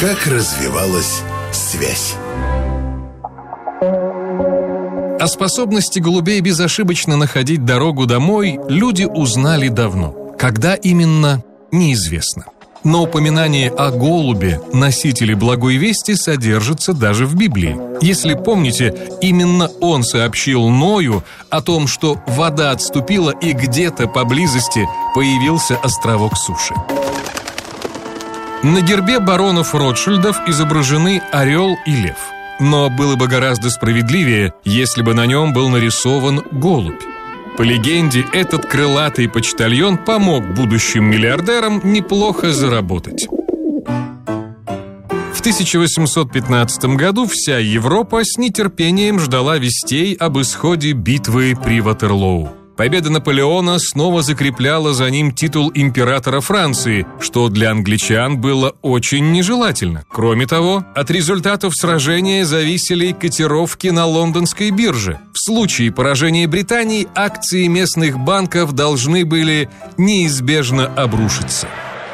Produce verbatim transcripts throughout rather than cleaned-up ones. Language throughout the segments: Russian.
Как развивалась связь? О способности голубей безошибочно находить дорогу домой люди узнали давно. Когда именно, неизвестно. Но упоминание о голубе, носителе благой вести, содержится даже в Библии. Если помните, именно он сообщил Ною о том, что вода отступила и где-то поблизости появился островок суши. На гербе баронов Ротшильдов изображены орел и лев. Но было бы гораздо справедливее, если бы на нем был нарисован голубь. По легенде, этот крылатый почтальон помог будущим миллиардерам неплохо заработать. В тысяча восемьсот пятнадцатом году вся Европа с нетерпением ждала вестей об исходе битвы при Ватерлоу. Победа Наполеона снова закрепляла за ним титул императора Франции, что для англичан было очень нежелательно. Кроме того, от результатов сражения зависели котировки на лондонской бирже. В случае поражения Британии акции местных банков должны были неизбежно обрушиться.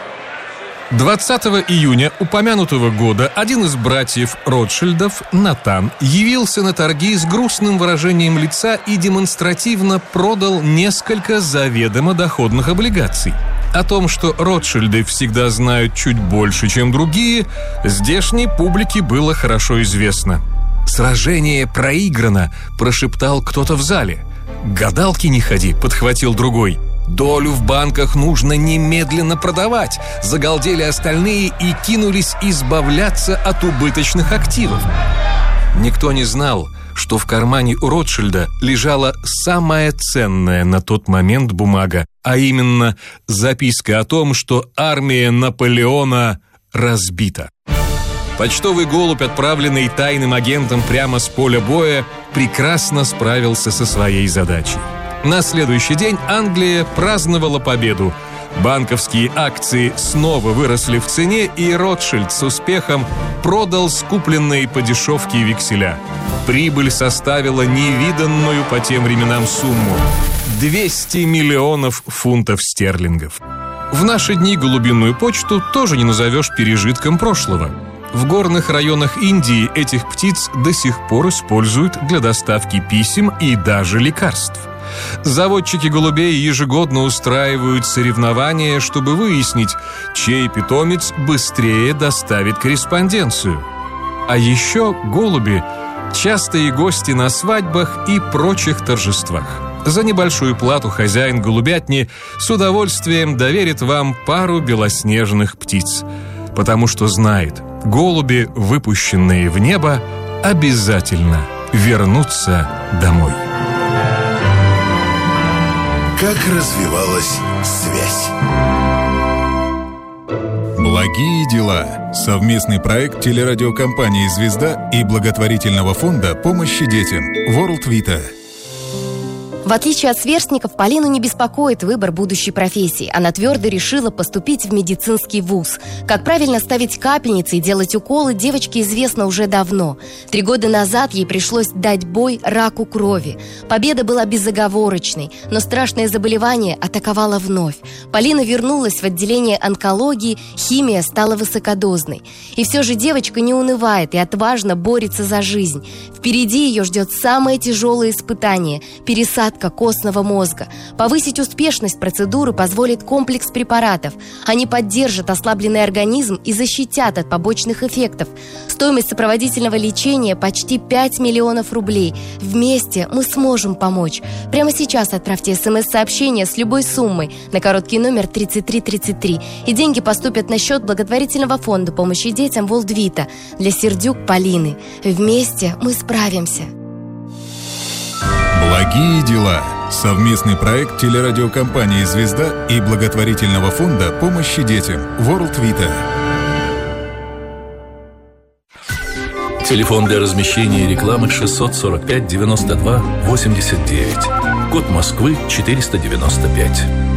двадцатого июня упомянутого года один из братьев Ротшильдов, Натан, явился на торги с грустным выражением лица и демонстративно продал несколько заведомо доходных облигаций. О том, что Ротшильды всегда знают чуть больше, чем другие, здешней публике было хорошо известно. «Сражение проиграно», – прошептал кто-то в зале. «К гадалке не ходи», – подхватил другой. «Долю в банках нужно немедленно продавать», – загалдели остальные и кинулись избавляться от убыточных активов. Никто не знал, что в кармане у Ротшильда лежала самая ценная на тот момент бумага, а именно записка о том, что армия Наполеона разбита. Почтовый голубь, отправленный тайным агентом прямо с поля боя, прекрасно справился со своей задачей. На следующий день Англия праздновала победу. Банковские акции снова выросли в цене, и Ротшильд с успехом продал скупленные по дешевке векселя. Прибыль составила невиданную по тем временам сумму – двести миллионов фунтов стерлингов. В наши дни голубиную почту тоже не назовешь пережитком прошлого. В горных районах Индии этих птиц до сих пор используют для доставки писем и даже лекарств. Заводчики голубей ежегодно устраивают соревнования, чтобы выяснить, чей питомец быстрее доставит корреспонденцию. А еще голуби – частые гости на свадьбах и прочих торжествах. За небольшую плату хозяин голубятни с удовольствием доверит вам пару белоснежных птиц, потому что знает, голуби, выпущенные в небо, обязательно вернутся домой. Как развивалась связь? Благие дела. Совместный проект телерадиокомпании «Звезда» и благотворительного фонда помощи детям World Vita. В отличие от сверстников, Полину не беспокоит выбор будущей профессии. Она твердо решила поступить в медицинский вуз. Как правильно ставить капельницы и делать уколы, девочке известно уже давно. Три года назад ей пришлось дать бой раку крови. Победа была безоговорочной, но страшное заболевание атаковало вновь. Полина вернулась в отделение онкологии, химия стала высокодозной. И все же девочка не унывает и отважно борется за жизнь. Впереди ее ждет самое тяжелое испытание – пересадка костного мозга. Повысить успешность процедуры позволит комплекс препаратов. Они поддержат ослабленный организм и защитят от побочных эффектов. Стоимость сопроводительного лечения почти пять миллионов рублей. Вместе мы сможем помочь. Прямо сейчас отправьте смс-сообщение с любой суммой на короткий номер тридцать три тридцать три, и деньги поступят на счет благотворительного фонда помощи детям World Vita для Сердюк Полины. Вместе мы справимся. Благие дела. Совместный проект телерадиокомпании «Звезда» и благотворительного фонда помощи детям World Vita. Телефон для размещения рекламы шестьсот сорок пять девяносто два восемьдесят девять. Код Москвы четыреста девяносто пять.